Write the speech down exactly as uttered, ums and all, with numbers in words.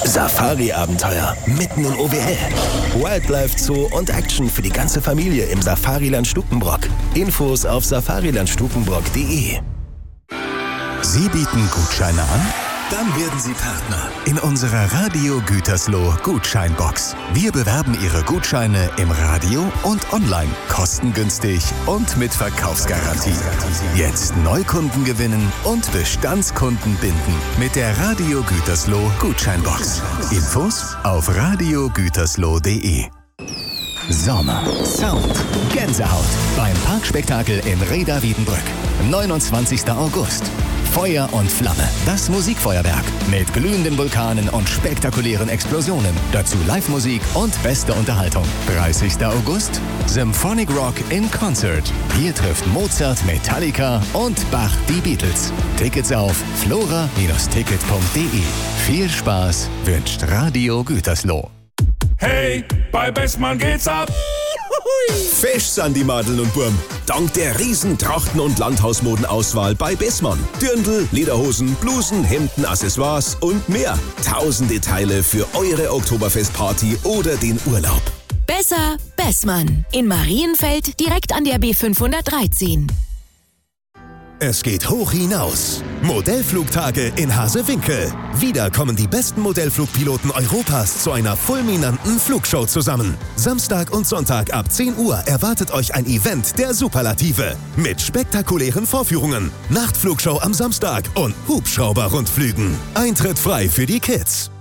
Safari-Abenteuer mitten in O W L. Wildlife Zoo und Action für die ganze Familie im Safariland Stukenbrock. Infos auf safariland stukenbrock punkt de. Sie bieten Gutscheine an? Dann werden Sie Partner in unserer Radio Gütersloh Gutscheinbox. Wir bewerben Ihre Gutscheine im Radio und online, kostengünstig und mit Verkaufsgarantie. Jetzt Neukunden gewinnen und Bestandskunden binden mit der Radio Gütersloh Gutscheinbox. Infos auf radio gütersloh punkt de. Sommer, Sound, Gänsehaut beim Parkspektakel in Reda Wiedenbrück. neunundzwanzigster August. Feuer und Flamme. Das Musikfeuerwerk mit glühenden Vulkanen und spektakulären Explosionen. Dazu Live-Musik und beste Unterhaltung. dreißigster August. Symphonic Rock in Concert. Hier trifft Mozart, Metallica und Bach die Beatles. Tickets auf flora Bindestrich ticket punkt de. Viel Spaß wünscht Radio Gütersloh. Hey, bei Bessmann geht's ab! Fesch sind die Madeln und Burm. Dank der riesen Trachten- und Landhausmodenauswahl bei Bessmann. Dirndl, Lederhosen, Blusen, Hemden, Accessoires und mehr. Tausende Teile für eure Oktoberfestparty oder den Urlaub. Besser Bessmann. In Marienfeld direkt an der B fünfhundertdreizehn. Es geht hoch hinaus. Modellflugtage in Hasewinkel. Wieder kommen die besten Modellflugpiloten Europas zu einer fulminanten Flugshow zusammen. Samstag und Sonntag ab zehn Uhr erwartet euch ein Event der Superlative. Mit spektakulären Vorführungen, Nachtflugshow am Samstag und Hubschrauber-Rundflügen. Eintritt frei für die Kids.